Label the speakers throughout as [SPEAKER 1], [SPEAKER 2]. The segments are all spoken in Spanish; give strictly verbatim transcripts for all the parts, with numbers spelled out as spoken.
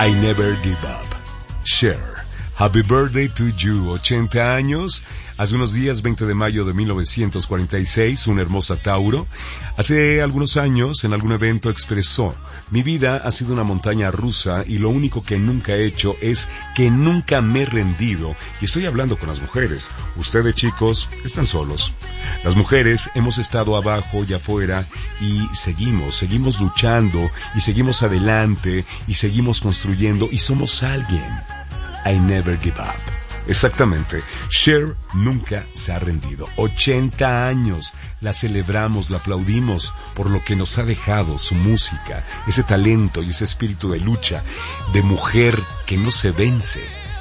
[SPEAKER 1] I Never Give Up. Cher. Happy Birthday to You, ochenta años. Hace unos días, veinte de mayo de mil novecientos cuarenta y seis, una hermosa Tauro. Hace algunos años, en algún evento expresó: mi vida ha sido una montaña rusa y lo único que nunca he hecho es que nunca me he rendido. Y estoy hablando con las mujeres. Ustedes, chicos, están solos. Las mujeres hemos estado abajo y afuera y seguimos, seguimos luchando y seguimos adelante y seguimos construyendo y somos alguien. I never give up. Exactamente. Cher nunca se ha rendido. ochenta años. La celebramos, la aplaudimos por lo que nos ha dejado su música, ese talento y ese espíritu de lucha, de mujer que no se vence.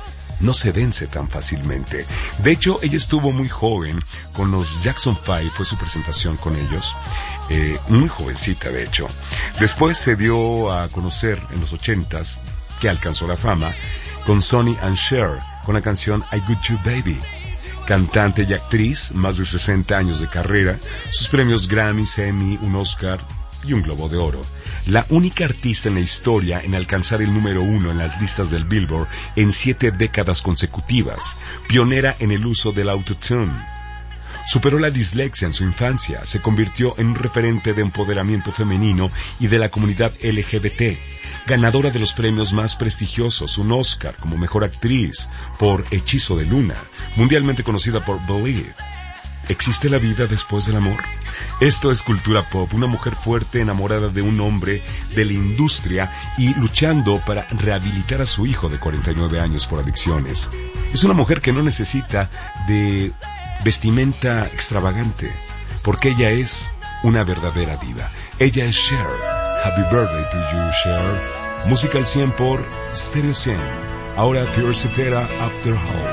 [SPEAKER 1] No se vence tan fácilmente. De hecho, ella estuvo muy joven con los Jackson Five, fue su presentación con ellos, eh, muy jovencita de hecho. Después se dio a conocer en los ochentas, que alcanzó la fama, con Sonny and Cher, con la canción I Got You Baby. Cantante y actriz, más de sesenta años de carrera, sus premios Grammy, Emmy, un Oscar y un Globo de Oro. La única artista en la historia en alcanzar el número uno en las listas del Billboard en siete décadas consecutivas. Pionera en el uso del autotune. Superó la dislexia en su infancia, se convirtió en un referente de empoderamiento femenino y de la comunidad L G B T. Ganadora de los premios más prestigiosos, un Oscar como mejor actriz por Hechizo de Luna, mundialmente conocida por Believe. ¿Existe la vida después del amor? Esto es cultura pop, una mujer fuerte enamorada de un hombre de la industria y luchando para rehabilitar a su hijo de cuarenta y nueve años por adicciones. Es una mujer que no necesita de vestimenta extravagante, porque ella es una verdadera diva. Ella es Cher. Happy birthday to you, Cher. Música al cien por Stereo cien. Ahora Pure Cetera After All.